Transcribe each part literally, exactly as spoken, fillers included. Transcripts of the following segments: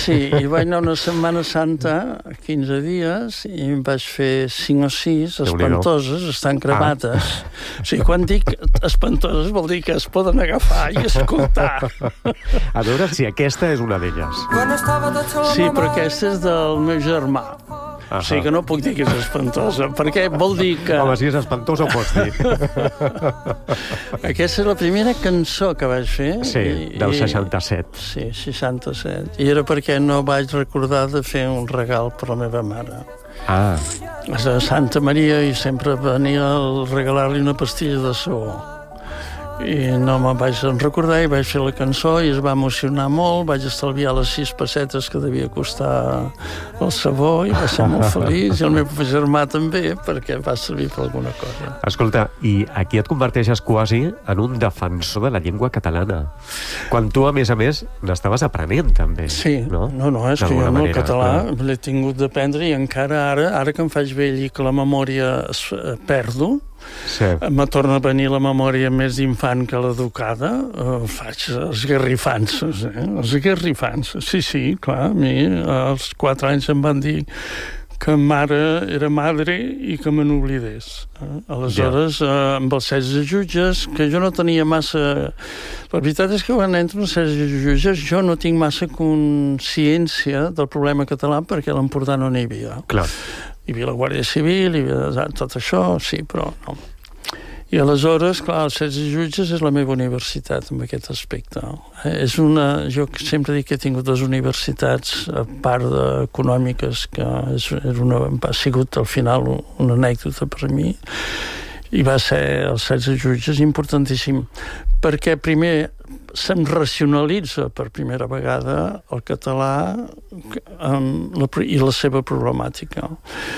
Sí, i vaig anar una Setmana Santa, quinze dies, i em vaig fer cinc o sis espantoses, estan cremades. Ah. O sigui, quan dic espantoses vol dir que es poden agafar i escoltar. A veure si aquesta és una d'elles. Sí, però aquesta és del meu germà. Uh-huh. O sigui que no puc dir que és espantosa, perquè vol dir que... Home, si és espantosa ho pots dir. Aquesta és la primera cançó que vaig fer. Sí, i, del i... seixanta-set. Sí, seixanta-set. I era perquè no vaig recordar de fer un regal per la meva mare. Ah. És de Santa Maria i sempre venia a regalar-li una pastilla de suor. I no me'n vaig recordar i vaig fer la cançó i es va emocionar molt, vaig estalviar les sis pessetes que devia costar el sabó i va ser molt feliç, i el meu germà també, perquè va servir per alguna cosa. Escolta, i aquí et converteixes quasi en un defensor de la llengua catalana, quan tu, a més a més, n'estaves aprenent també. Sí, no, no, no és que jo el català l'he tingut d'aprendre i encara ara, ara que em faig vell i que la memòria es perdo, sí. Me torna a venir la memòria més d'infant que l'educada, eh, faig esgarrifances, eh? Els esgarrifances, sí, sí, clar, a mi als quatre anys em van dir que mare era madre i que me n'oblidés. Eh? Aleshores, eh, amb els setze jutges, que jo no tenia massa... La veritat és que quan entro en setze jutges jo no tinc massa consciència del problema català perquè a l'Empordà no n'hi havia. Clar. Hi havia la Guàrdia Civil, hi havia tot això, sí, però no. I aleshores, clar, els setze jutges és la meva universitat en aquest aspecte. Eh, és una... Jo sempre dic que he tingut dues universitats, a part d'econòmiques, que és, és una, ha sigut al final una anècdota per a mi, i va ser els setze jutges importantíssim, perquè primer se'm racionalitza per primera vegada el català um, la, i la seva problemàtica.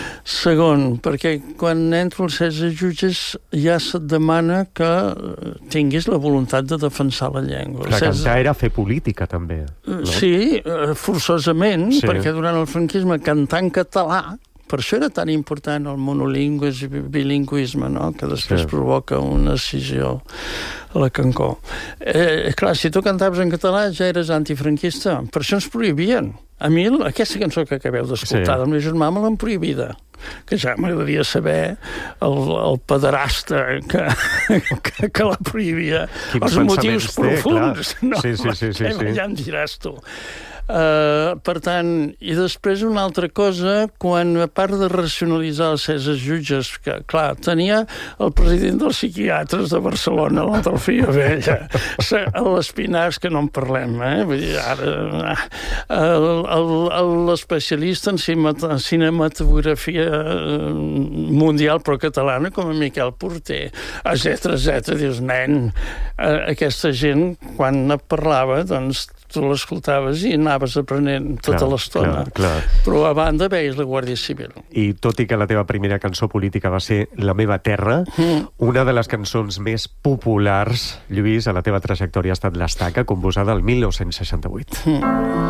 Segon, perquè quan entro als setze jutges ja se't demana que tinguis la voluntat de defensar la llengua. La cantar era fer política, també. No? Sí, forçosament, sí. Perquè durant el franquisme cantar en català, per això era tan important el monolingüisme i bilingüisme, no? Que després sí. Provoca una escissió a la Cancó. Eh, clar, si tu cantaves en català ja eres antifranquista. Per això ens prohibien. A mi, aquesta cançó que acabeu d'escoltar sí. Del meu germà me l'han prohibida. Que ja m'agradaria saber el, el pederasta que, que, que la prohibia. Quins els motius té, profunds. No, sí, sí, sí, sí, sí. Ja em diràs tu. Uh, per tant, i després una altra cosa, quan a part de racionalitzar els setze jutges, que clar, tenia el president dels psiquiatres de Barcelona, l'Adolfia Vella, l'Espinàs, que no en parlem, eh? Vull dir, ara, l'especialista en cinematografia mundial però catalana, com a Miquel Porter, etcètera, etcètera. Dius, nen, aquesta gent, quan parlava, doncs, tu l'escoltaves i anaves aprenent tota clar, l'estona. Clar, clar. Però a banda veies la Guàrdia Civil. I tot i que la teva primera cançó política va ser La meva terra, mm. una de les cançons més populars, Lluís, a la teva trajectòria ha estat L'Estaca, composada el mil nou-cents seixanta-vuit. Mm.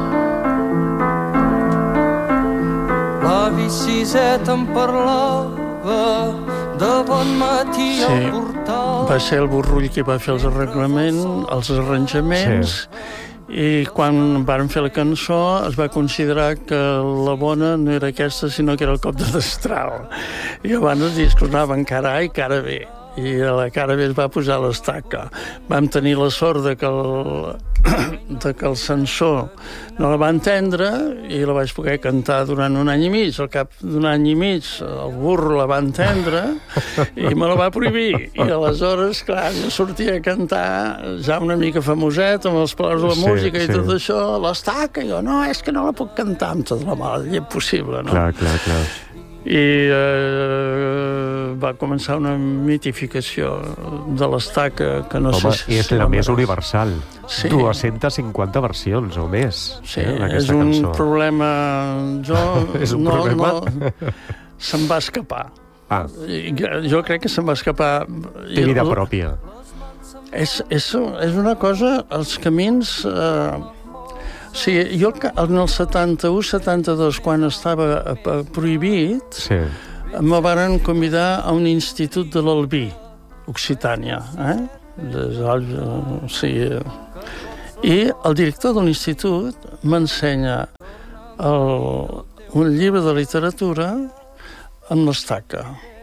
L'avi Siset em parlava de bon matí sí. Al portal. Va ser el Burrull qui va fer els arreglaments, els arranjaments... Sí. I quan varen fer la cançó es va considerar que la bona no era aquesta, sinó que era el cop de destral. I abans els discos anaven cara A i cara B. I a la cara B es va posar l'Estaca. Vam tenir la sort de que el, de que el censor no la va entendre i la vaig poder cantar durant un any i mig. Al cap d'un any i mig el burro la va entendre i me la va prohibir. I aleshores, clar, jo sortia a cantar ja una mica famoset amb els Palaus de la sí, Música i sí. Tot això, l'Estaca. I jo, no, és que no la puc cantar amb tota la mala, és impossible, no? Clar, clar, clar. I eh, va començar una mitificació de l'Estaca que no Home, sé si... és la més universal. Sí. dues-centes cinquanta versions o més. Sí, eh, és un cançó. problema... Jo és un no, problema? No, se'm va escapar. Ah. Jo crec que se'm va escapar... Té vida pròpia. És, és, és una cosa... Els camins... Eh, sí, jo en el setanta-u setanta-dos, quan estava prohibit, sí. Me varen convidar a un institut de l'Albí, Occitània, eh? Sí. I el director de l'institut m'ensenya el, un llibre de literatura amb l'Estaca.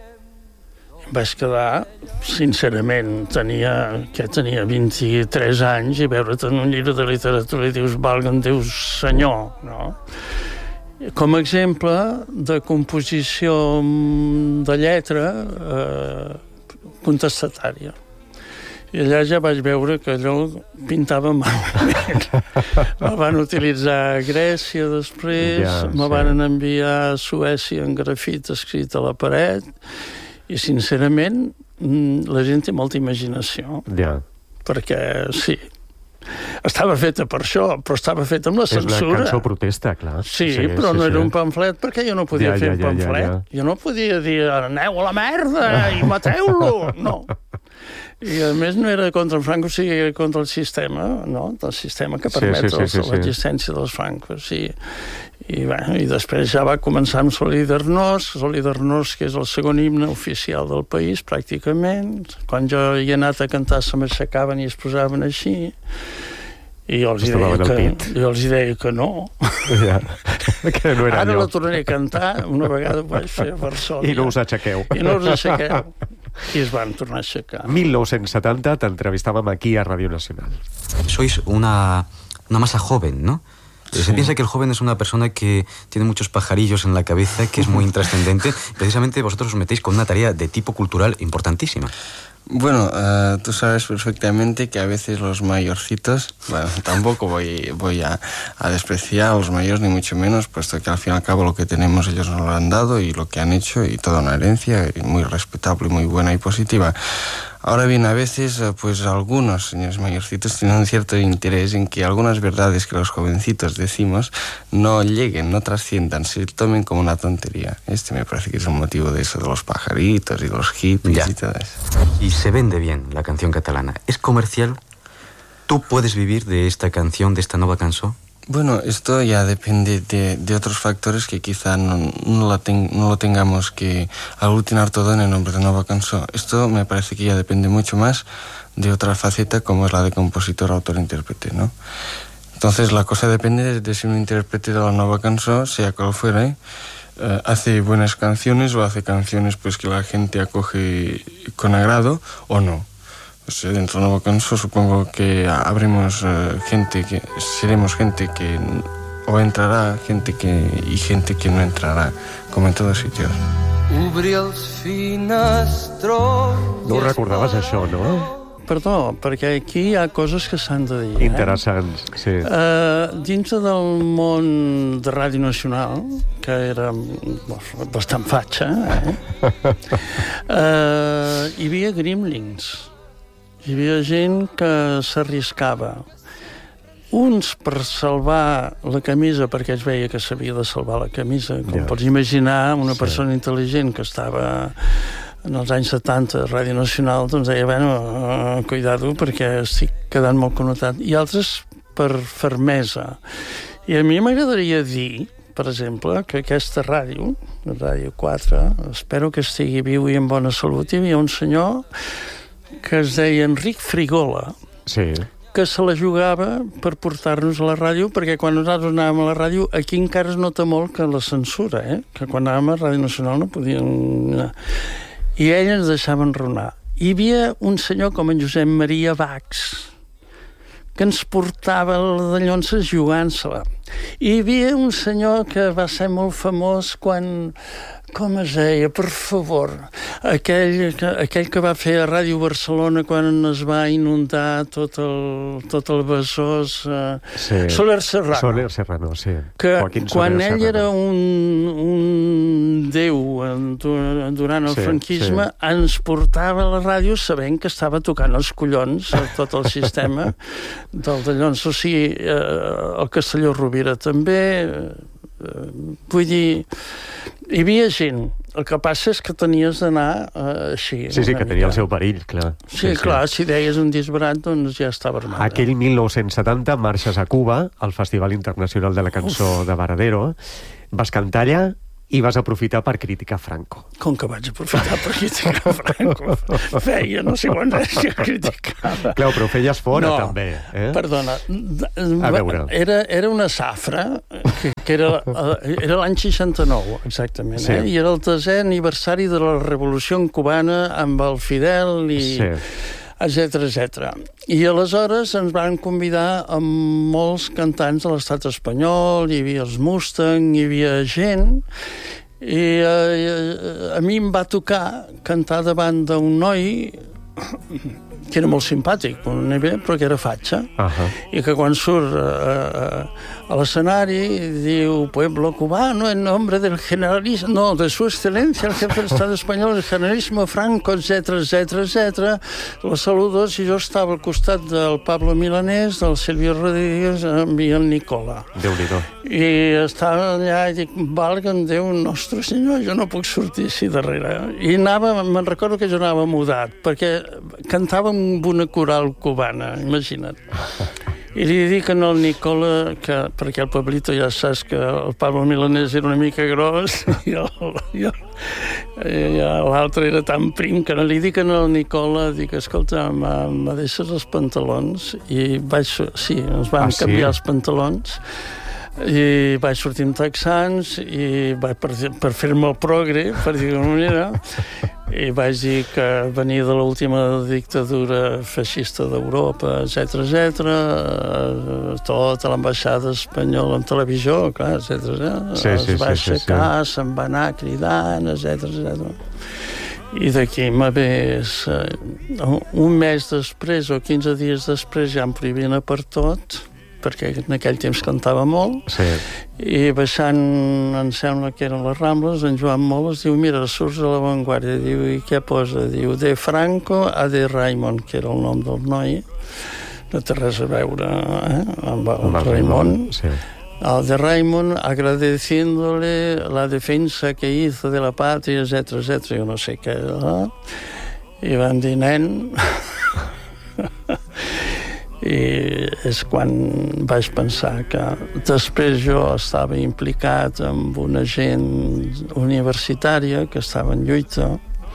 Em vaig quedar, sincerament, tenia, que tenia vint-i-tres anys i veure't en un llibre de literatura i dius, valga'm Déu senyor, no? Com a exemple de composició de lletra eh, contestatària. I allà ja vaig veure que allò pintava malament. Me van utilitzar a Grècia després, ja, me sí. van enviar a Suècia en grafit escrit a la paret, i sincerament la gent té molta imaginació. Ja. Perquè sí, estava feta per això, però estava feta amb la censura. És una cançó protesta, clar. Sí, sí però sí, no sí. era un pamflet, perquè jo no podia ja, fer ja, un pamflet. Ja, ja, ja. Jo no podia dir, aneu a la merda i mateu-lo. No. I a més no era contra el Franco, o sigui, era contra el sistema, no? El sistema que permet sí, sí, sí, sí, l'existència dels francos. Sí. I, bueno, I després ja va començar amb Solidarność, Solidarność, que és el segon himne oficial del país, pràcticament. Quan jo hi he anat a cantar se m'aixecaven i es posaven així. I jo els, deia que, jo els deia que no. Ja. Que no era Ara allò. la tornaré a cantar, una vegada ho vaig fer a Varsòvia. I no us aixequeu. I no us aixequeu. I es van tornar a aixecar. mil nou-cents setanta t'entrevistàvem aquí a Radio Nacional. Sois una, una masa joven, ¿no? Sí. Se piensa que el joven es una persona que tiene muchos pajarillos en la cabeza, que es muy intrascendente. Precisamente vosotros os metéis con una tarea de tipo cultural importantísima. Bueno, uh, tú sabes perfectamente que a veces los mayorcitos, bueno, tampoco voy, voy a, a despreciar a los mayores ni mucho menos, puesto que al fin y al cabo lo que tenemos ellos nos lo han dado y lo que han hecho y toda una herencia y muy respetable, muy buena y positiva. Ahora bien, a veces, pues algunos señores mayorcitos tienen un cierto interés en que algunas verdades que los jovencitos decimos no lleguen, no trasciendan, se tomen como una tontería. Este me parece que es el motivo de eso, de los pajaritos y los hippies ya. Y todo eso. Y se vende bien la canción catalana. ¿Es comercial? ¿Tú puedes vivir de esta canción, de esta nueva canción? Bueno, esto ya depende de, de otros factores que quizá no, no, la ten, no lo tengamos que aglutinar todo en el nombre de nueva canción. Esto me parece que ya depende mucho más de otra faceta como es la de compositor, autor, intérprete, ¿no? Entonces la cosa depende de, de si un intérprete de la nueva canción, sea cual fuera, ¿eh? Uh, hace buenas canciones o hace canciones pues que la gente acoge con agrado o no. O sea, dentro de Nueva Canción supongo que habremos uh, gente que seremos gente que o entrarà, gente que y gente que no entrarà, com en tots sitios. No ho recordaves això, no? Perdó, perquè aquí hi ha coses que s'han de dir. Interessants, eh? sí. Uh, dintre del món de Ràdio Nacional, que era bastant fatxa, eh? uh, hi havia grimlings. Hi havia gent que s'arriscava. Uns per salvar la camisa, perquè es veia que s'havia de salvar la camisa. Com ja. Pots imaginar, una sí. persona intel·ligent que estava en els anys setanta a Ràdio Nacional, doncs deia, bueno, uh, cuidado, perquè estic quedant molt connotat. I altres per fermesa. I a mi m'agradaria dir, per exemple, que aquesta ràdio, la Ràdio quatre, espero que estigui viu i en bona salut, hi havia un senyor que es deia Enric Frigola, sí. que se la jugava per portar-nos a la ràdio, perquè quan nosaltres anàvem a la ràdio, aquí encara es nota molt que la censura, eh? Que quan anàvem a Ràdio Nacional no podien... I ells ens deixaven ronar. Hi havia un senyor com en Josep Maria Bax, que ens portava la de llonses jugant-se-la. Hi havia un senyor que va ser molt famós quan... Com es deia, per favor, aquell que, aquell que va fer a Ràdio Barcelona quan es va inundar tot el, tot el Besòs, uh, sí. Soler Serrano. Soler Serrano, sí. Que Joaquín quan Soler ell Serrano. era un, un déu durant el sí, franquisme, sí. ens portava a la ràdio sabent que estava tocant els collons a tot el sistema del de Llons. O sigui, uh, el Castelló Rovira també... Uh, vull dir... Hi havia gent. El que passa és que tenies d'anar uh, així. Sí, sí, que tenia el seu perill, clar. Sí, sí clar, sí. Si deies un disbarat, doncs ja estava armada. Aquell mil nou-cents setanta marxes a Cuba, al Festival Internacional de la Cançó Uf. de Varadero. Vas cantar allà i vas aprofitar per criticar Franco. Com que vaig aprofitar per criticar Franco? Feia, no sé quan és que criticava. Clar, però feies fora, no, també. Eh? Perdona. A veure. Era, era una safra que, que era, era l'any seixanta-nou, exactament, sí. eh? I era el desè aniversari de la Revolució Cubana amb el Fidel i... Sí. etcètera, etcètera. I aleshores ens van convidar amb molts cantants de l'estat espanyol, hi havia els Mustang, hi havia gent, i eh, a mi em va tocar cantar davant d'un noi que era molt simpàtic, però que era fatxa, uh-huh. i que quan surt uh, a l'escenari diu pueblo cubano en nombre del generalismo, no, de su excelencia el jefe del Estado español, el generalismo Franco, etcètera, etcètera, etcètera. Los saludos, i jo estava al costat del Pablo Milanés, del Silvio Rodríguez i el Nicola. Déu-n'hi-do. I estava allà i dic, valga'm Déu, nostre senyor, jo no puc sortir així darrere. I anava, me'n recordo que jo anava mudat, perquè cantava amb una coral cubana, imagina't. I li dic al Nicola, que, perquè el Pablito ja saps que el Pablo Milanés era una mica gros i, el, i, el, i l'altre era tan prim que no li dic al Nicola, dic, escolta, me deixes els pantalons? I vaig, sí, ens van ah, canviar sí? els pantalons. I vaig sortir amb texans i vaig per, per fer-me el progre, per dir-ho d'una manera, i vaig dir que venia de l'última dictadura feixista d'Europa, etcètera, etcètera, tota l'ambaixada espanyola en televisió, clar, etcètera, sí, sí, es va aixecar, sí, sí, sí. se'n va anar cridant, etcètera, etcètera. I d'aquí me ves un mes després o quinze dies després ja em prohibien per tot, perquè en aquell temps cantava molt, sí. I baixant, em sembla que eren les Rambles, en Joan Moles diu, mira, surts a La Vanguardia, diu, i què posa? Diu, de Franco a de Raimon, que era el nom del noi, no té res a veure eh? amb el, el Raimon, sí. El de Raimon, agradeciéndole la defensa que hizo de la patria, etcètera, etcètera, jo no sé què, eh? I van dir, nen... I és quan vaig pensar que després jo estava implicat amb una gent universitària que estava en lluita.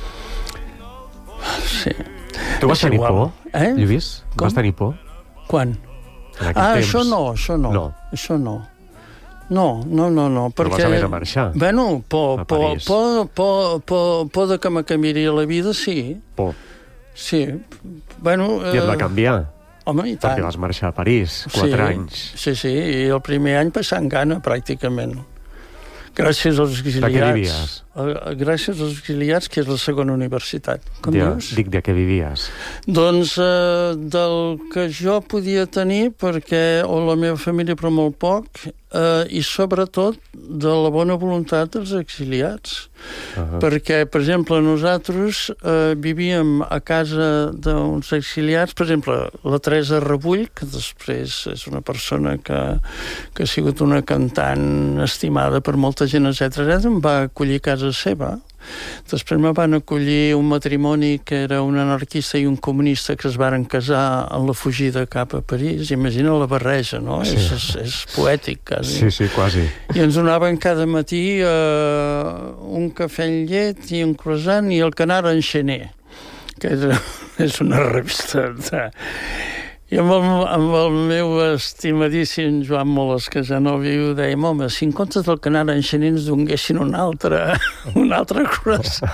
Sí. Tu vas tenir por, eh? Lluís? Com? Vas tenir por? Quan? Ah, temps. això no, això no. no. Això no. No, no, no, no. Perquè, però vas haver de marxar. Bueno, por, por, por, por, por, por de que me canviaria la vida, sí. Por. Sí. Bueno, I et va canviar? Home, i tant. Perquè vas marxar a París, quatre sí, anys. Sí, sí, i el primer any passant gana, pràcticament. Gràcies als exiliats. De què vivies? Gràcies als exiliats, que és la segona universitat. Com ja, dius? Dic, de què vivies? Doncs eh, del que jo podia tenir, perquè, o la meva família, però molt poc, eh, i sobretot de la bona voluntat dels exiliats. Uh-huh. Perquè, per exemple, nosaltres eh, vivíem a casa d'uns exiliats, per exemple, la Teresa Rebull, que després és una persona que, que ha sigut una cantant estimada per molta gent, etcètera, em va acollir a casa seva. Després me van acollir un matrimoni que era un anarquista i un comunista que es varen casar en la fugida cap a París. Imagina la barreja, no? Sí. És, és, és poètic, quasi. Sí, sí, quasi. I ens donaven cada matí eh, un cafè amb llet i un croissant i el Canard enxener, que és, és una revista de... I amb el, amb el meu estimadíssim Joan Moles, que ja no viu, dèiem, home, si en comptes del Canard enxener ens donguessin un altre, un altre croissant.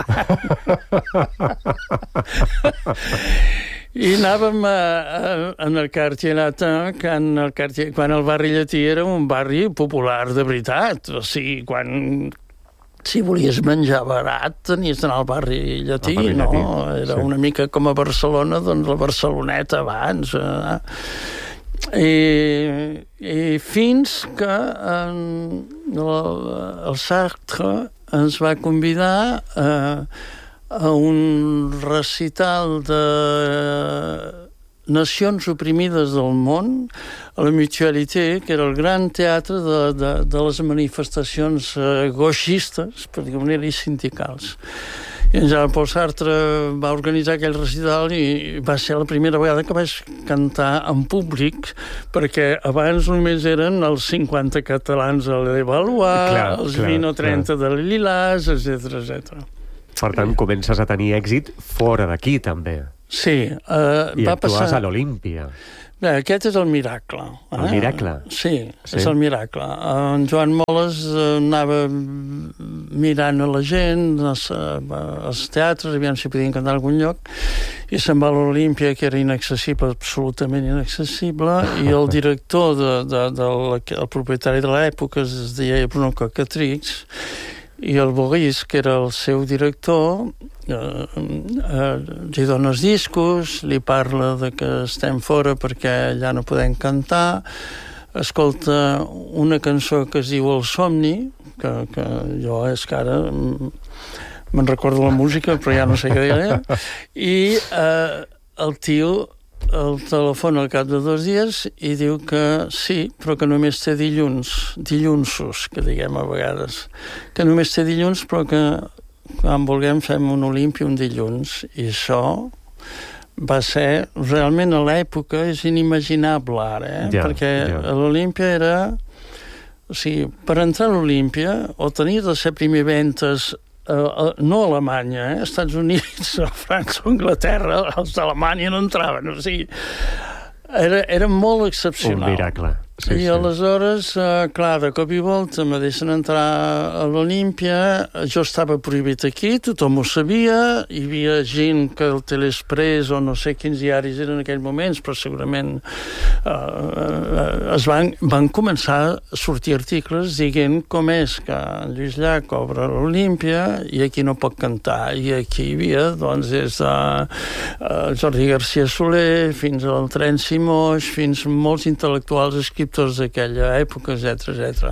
I anàvem a, a, en el Quartier Latin, quan el, Quartier, quan el barri llatí era un barri popular de veritat. O sigui, quan... Si volies menjar barat, tenies d'anar al barri llatí, barri no? Llatí. Era sí. Una mica com a Barcelona, doncs la Barceloneta abans. Eh? I, I fins que en, el, el Sartre ens va convidar eh, a un recital de nacions oprimides del món, a la Mutualité, que era el gran teatre de, de, de les manifestacions eh, gauchistes, per dir-ho manera, i sindicals. I en Jean-Paul Sartre va organitzar aquell recital i va ser la primera vegada que vaig cantar en públic, perquè abans només eren els cinquanta catalans a l'Evalois, els clar, vint o trenta clar. De Lilàs, etcètera, etcètera. Per tant, comences a tenir èxit fora d'aquí, també. Sí. Uh, I va actues passar... a l'Olímpia. Bé, aquest és el miracle. Eh? El miracle? Sí, sí, és el miracle. En Joan Moles anava mirant a la gent, als, als teatres, aviam si podien cantar a algun lloc, i se'n va a l'Olímpia, que era inaccessible, absolutament inaccessible, i el director, de, de, de la, el propietari de l'època, es deia Bruno Cocatrix, i el Boris, que era el seu director, eh, eh, li dona els discos, li parla de que estem fora perquè ja no podem cantar, escolta una cançó que es diu El somni, que, que jo és que ara me'n recordo la música, però ja no sé què deia, i eh, el tio el telefona al cap de dos dies i diu que sí, però que només té dilluns, dillunsos, que diguem a vegades, que només té dilluns, però que quan vulguem fem un Olímpia un dilluns. I això va ser, realment a l'època és inimaginable ara, eh? Ja, perquè ja. l'Olímpia era... O sigui, per entrar a l'Olímpia, o tenies de ser primer ventes Uh, uh, no a Alemanya, eh? Estats Units, a França o Anglaterra, els d'Alemanya no entraven, o sigui, era, era molt excepcional. Un miracle. Sí, I sí. aleshores, uh, clar, de cop i volta me deixen entrar a l'Olímpia, jo estava prohibit aquí, tothom ho sabia, hi havia gent que el Telexpress o no sé quins diaris eren en aquells moments, però segurament uh, uh, es van, van començar a sortir articles dient com és que en Lluís Llach obre l'Olímpia i aquí no pot cantar, i aquí hi havia doncs des de uh, Jordi García Soler fins al Terenci Moix, fins molts intel·lectuals escriptors d'aquella època, etcètera, etcètera.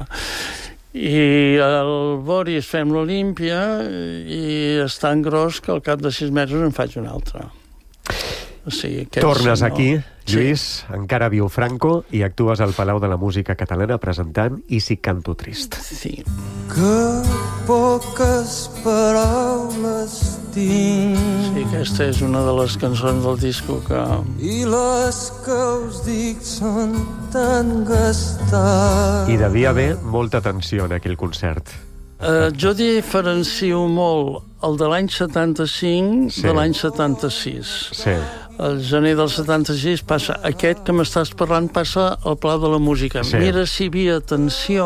I el Boris fem l'Olímpia i és tan gros que al cap de sis mesos en faig un altre. O sigui, tornes no... aquí, Lluís, sí. Encara viu Franco, i actues al Palau de la Música Catalana presentant I si canto trist. Sí. Que poques paraules tinc. Sí, aquesta és una de les cançons del disco que... I les que us dic són tan gastades. I devia haver molta tensió en aquell concert. Uh, jo diferencio molt el de l'any setanta-cinc sí. de l'any setanta-sis. Sí. El gener del setanta-sis passa... Aquest que m'estàs parlant passa al Palau de la Música. Sí. Mira si hi havia tensió,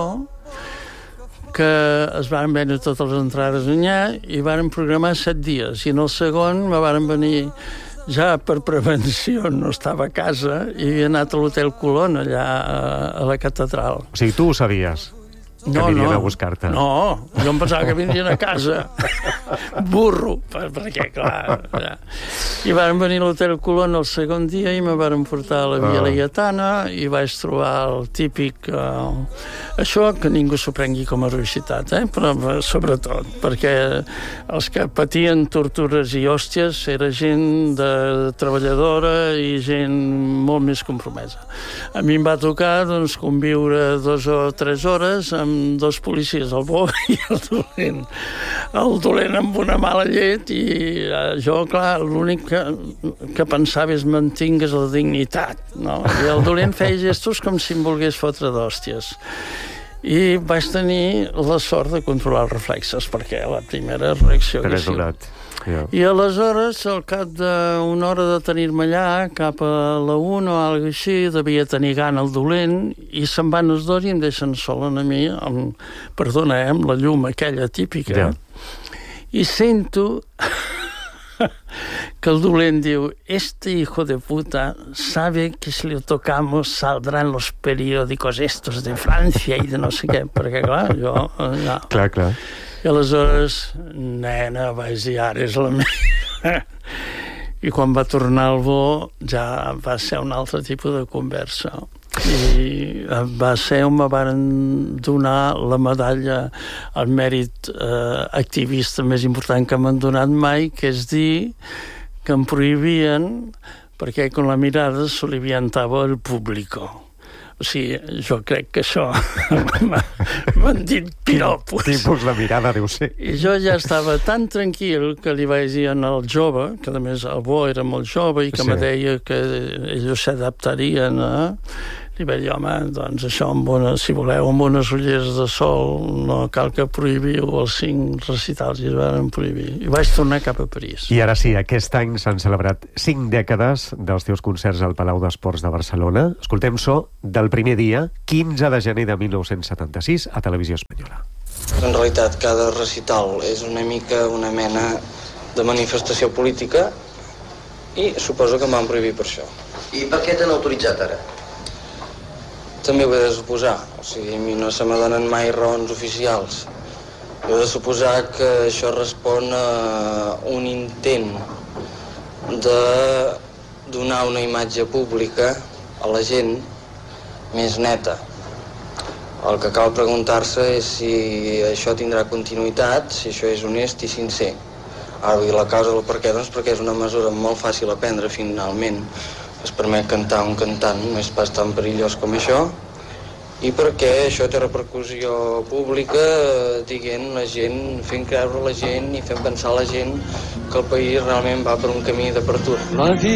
que es van vendre totes les entrades allà i varen programar set dies. I en el segon me varen venir ja per prevenció, no estava a casa, i havia anat a l'Hotel Colón, allà a, a la catedral. O sigui, tu ho sabies? Que no, anirien no. a buscar-te. No, jo em pensava que vindrien a casa. Burro, perquè, clar... Ja. I van venir a l'Hotel Colón el segon dia i me van portar a la Via Ah. Laietana i vaig trobar el típic... Uh, això que ningú s'ho prengui com a heroïcitat, eh? Però sobretot, perquè els que patien tortures i hòsties era gent de treballadora i gent molt més compromesa. A mi em va tocar doncs, conviure dos o tres hores amb dos policies, el bo i el dolent. El dolent amb una mala llet i eh, jo, clar, l'únic que, que pensava és mantingues la dignitat, no? I el dolent feia gestos com si em volgués fotre d'hòsties. I vaig tenir la sort de controlar els reflexes, perquè la primera reacció... Te l'he donat. Yeah. I aleshores, al cap d'una hora de tenir-me allà, cap a la una o alguna així, devia tenir gana el dolent, i se'n van els dos i em deixen sol a mi, amb, perdona, eh, amb la llum aquella típica. Yeah. I sento que el dolent diu: este hijo de puta sabe que si le tocamos saldrán los periódicos estos de Francia i de no sé què, perquè clar, jo... Ja. Clar, clar. I aleshores, nena, vaig dir, ara és la meva. I quan va tornar al bo, ja va ser un altre tipus de conversa. I va ser on me varen donar la medalla al mèrit eh, activista més important que m'han donat mai, que és dir que em prohibien perquè con la mirada soliviantava el público. O sigui, jo crec que això m'han dit piropos. Tipus de mirada deu ser. I jo ja estava tan tranquil que li vaig dir al jove, que a més el bo era molt jove i que sí. me deia que ells s'adaptarien, eh? li vaig dir, home, doncs això, amb una, si voleu, amb unes ulleres de sol, no cal que prohibiu els cinc recitals, i es van prohibir. I vaig tornar cap a París. I ara sí, aquest any s'han celebrat cinc dècades dels teus concerts al Palau d'Esports de Barcelona. Escoltem so del primer dia, quinze de gener de mil nou-cents setanta-sis, a Televisió Espanyola. En realitat, cada recital és una mica una mena de manifestació política i suposo que em van prohibir per això. I per què t'han autoritzat ara? També ho he de suposar, o sigui, a mi no se m'adonen mai raons oficials. He de suposar que això respon a un intent de donar una imatge pública a la gent més neta. El que cal preguntar-se és si això tindrà continuïtat, si això és honest i sincer. Ara, vull dir, la causa del per què, doncs perquè és una mesura molt fàcil a prendre finalment. Es permet cantar un cantant, no és pas tan perillós com això, i perquè això té repercussió pública, dient la gent, fent creure la gent i fent pensar la gent que el país realment va per un camí d'apertura. La vida